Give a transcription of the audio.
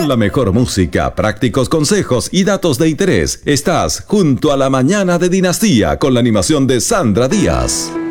Con la mejor música, prácticos consejos y datos de interés, estás junto a la mañana de Dinastía con la animación de Sandra Díaz.